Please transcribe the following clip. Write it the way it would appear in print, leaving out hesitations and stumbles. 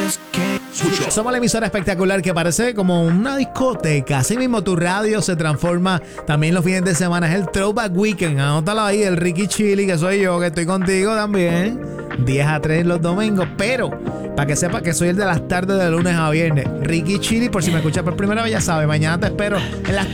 Somos la emisora espectacular que parece como una discoteca. Así mismo tu radio se transforma también los fines de semana. Es el Throwback Weekend. Anótalo ahí, el Ricky Chili, que soy yo, que estoy contigo también. 10 a 3 los domingos. Pero, para que sepas que soy el de las tardes de lunes a viernes. Ricky Chili, por si me escuchas por primera vez, ya sabes. Mañana te espero en las